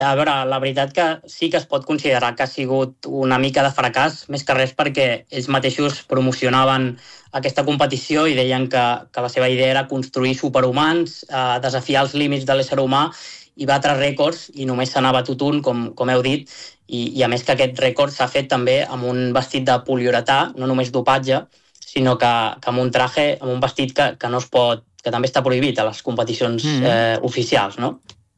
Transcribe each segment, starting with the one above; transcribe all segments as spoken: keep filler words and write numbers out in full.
A veure, la veritat que sí que es pot considerar que ha sigut una mica de fracàs, més que res perquè ells mateixos promocionaven aquesta competició i deien que, que la seva idea era construir superhumans, eh, desafiar els límits de l'ésser humà i batre rècords, i només se n'ha batut un, com, com heu dit, i, i a més que aquest rècord s'ha fet també amb un vestit de poliuretà, no només dopatge, sinó que, que amb un traje, amb un vestit que, que no es pot, que també està prohibit a les competicions mm. eh, oficials, no?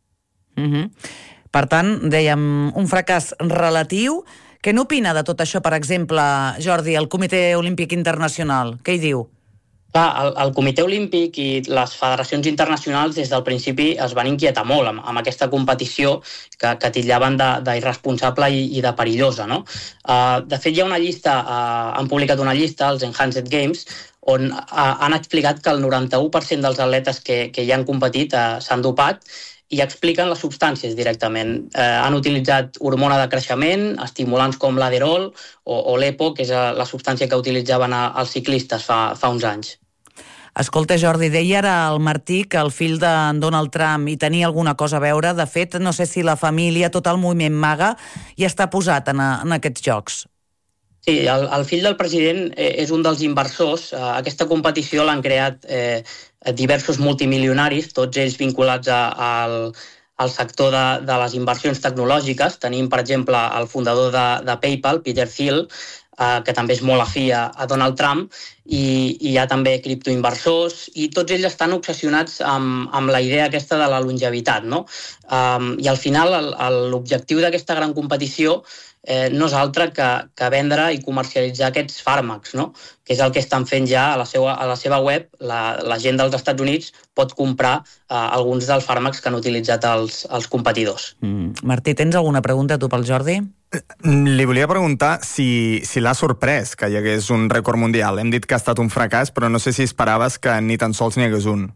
Mhm. Per tant, dèiem, un fracàs relatiu. Què n'opina de tot això, per exemple, Jordi, el Comitè Olímpic Internacional? Què hi diu? Clar, el, el Comitè Olímpic i les federacions internacionals des del principi es van inquietar molt amb, amb aquesta competició que, que titllaven d'irresponsable i, i de perillosa, no? Uh, de fet, hi ha una llista, uh, han publicat una llista, els Enhanced Games, on uh, han explicat que el noranta-u per cent dels atletes que, que hi han competit uh, s'han dopat, i expliquen les substàncies directament. Eh, han utilitzat hormona de creixement, estimulants com l'Aderol o, o l'Epo, que és la substància que utilitzaven els ciclistes fa, fa uns anys. Escolta, Jordi, deia ara el Martí que el fill de Donald Trump hi tenia alguna cosa a veure. De fet, no sé si la família, tot el moviment MAGA, hi està posat en, a, en aquests jocs. Sí, el, el fill del president és un dels inversors. Aquesta competició l'han creat eh, diversos multimilionaris, tots ells vinculats a, al, al sector de, de les inversions tecnològiques. Tenim, per exemple, el fundador de, de PayPal, Peter Thiel, eh, que també és molt afí a, a Donald Trump, i, i hi ha també criptoinversors, i tots ells estan obsessionats amb, amb la idea aquesta de la longevitat, no? Um, I al final l'objectiu d'aquesta gran competició Eh, no és altre que, que vendre i comercialitzar aquests fàrmacs, no? Que és el que estan fent ja a la seva, a la seva web. La, la gent dels Estats Units pot comprar eh, alguns dels fàrmacs que han utilitzat els, els competidors. Mm. Martí, tens alguna pregunta tu pel Jordi? Li volia preguntar si, si l'ha sorprès que hi hagués un rècord mundial. Hem dit que ha estat un fracàs, però no sé si esperaves que ni tan sols n'hi hagués un.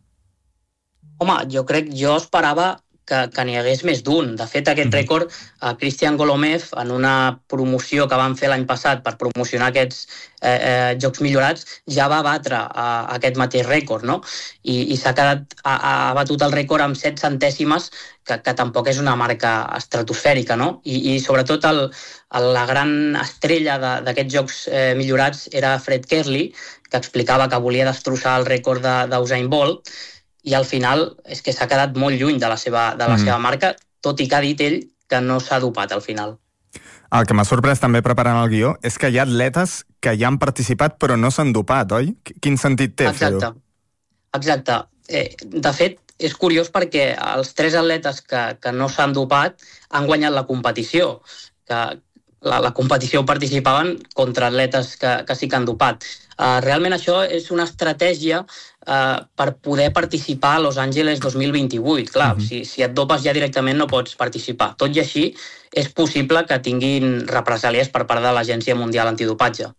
Home, jo crec, jo esperava que, que n'hi hagués més d'un. De fet, aquest mm-hmm. rècord, eh, Christian Golomev, en una promoció que van fer l'any passat per promocionar aquests eh, eh, jocs millorats, ja va batre eh, aquest mateix rècord, no? I, i s'ha quedat, ha, ha batut el rècord amb set centèsimes, que, que tampoc és una marca estratosfèrica, no? I, i sobretot el, el, la gran estrella d'aquests jocs eh, millorats era Fred Kerley, que explicava que volia destrossar el rècord d'Usain Bolt, i al final és que s'ha quedat molt lluny de la seva, de la mm. seva marca, tot i que ha dit ell que no s'ha dopat al final. El que m'ha sorprès també preparant el guió és que hi ha atletes que hi han participat però no s'han dopat, oi? Quin sentit té fer-ho? Exacte. Exacte. Eh, de fet, és curiós perquè els tres atletes que, que no s'han dopat han guanyat la competició, que la, la competició participaven contra atletes que, que sí que han dopat. Uh, realment això és una estratègia uh, per poder participar a Los Angeles dos mil vint-i-vuit. Clar, uh-huh. si, si et dopes ja directament no pots participar. Tot i així, és possible que tinguin represàlies per part de l'Agència Mundial Antidopatge.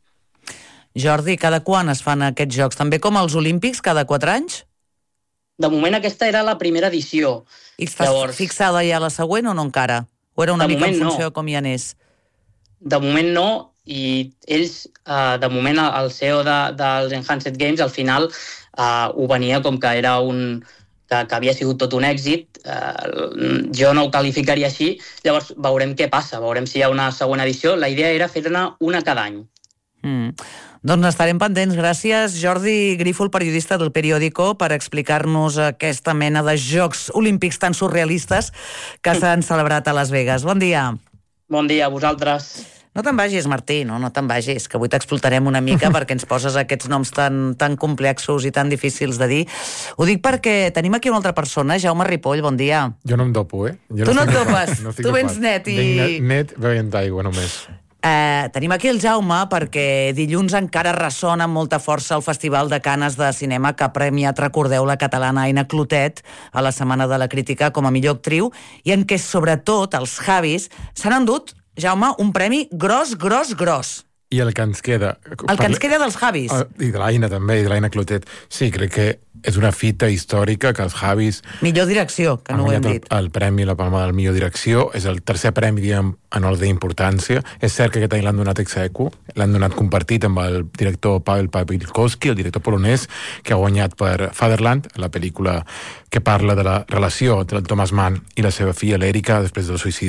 Jordi, cada quan es fan aquests jocs? També com els Olímpics, cada quatre anys? De moment aquesta era la primera edició. I estàs Llavors, fixada ja la següent o no encara? O era una mica en funció no. com hi anés? De moment no, i ells, eh, de moment, el C E O de, dels Enhanced Games, al final eh, ho venia com que era un... que, que havia sigut tot un èxit. Eh, jo no ho qualificaria així. Llavors veurem què passa, veurem si hi ha una segona edició. La idea era fer-ne una cada any. Mm. Doncs estarem pendents. Gràcies, Jordi Grífol, periodista del Periódico, per explicar-nos aquesta mena de Jocs Olímpics tan surrealistes que s'han celebrat a Las Vegas. Bon dia. Bon dia a vosaltres. No te'n vagis, Martí, no, no te'n vagis, que avui t'explotarem una mica perquè ens poses aquests noms tan, tan complexos i tan difícils de dir. Ho dic perquè tenim aquí una altra persona, Jaume Ripoll, bon dia. Jo no em dopo, eh? Jo tu no, no et dopes, no tu vens net i... Net, net beient aigua només. Eh, tenim aquí el Jaume perquè dilluns encara ressona amb molta força el Festival de Canes de Cinema que ha premiat, recordeu, la catalana Aina Clotet a la Setmana de la Crítica com a millor actriu, i en què sobretot els Javis s'han endut, Jaume, un premi gros, gros, gros. I el que ens queda... El que ens queda dels Javis. Uh, I de l'Aina també, i de l'Aina Clotet. Sí, crec que és una fita històrica que els Javis... Millor direcció, que no ho hem dit. El, el premi La Palma del millor direcció. És el tercer premi, diguem, en ordre d'importància. És cert que aquest any l'han donat ex aequo, l'han donat compartit amb el director Paweł Pawlikowski, el director polonès, que ha guanyat per Fatherland, la pel·lícula que parla de la relació entre el Thomas Mann i la seva filla l'Erika després del suïcidi